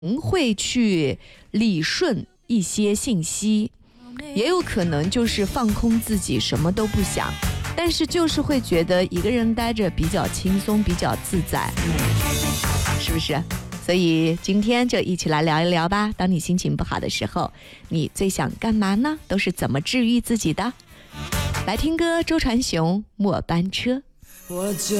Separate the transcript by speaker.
Speaker 1: 会去理顺一些信息，也有可能就是放空自己，什么都不想，但是就是会觉得一个人待着比较轻松，比较自在，是不是？所以今天就一起来聊一聊吧。当你心情不好的时候，你最想干嘛呢？都是怎么治愈自己的？来听歌，周传雄《末班车》。
Speaker 2: 我就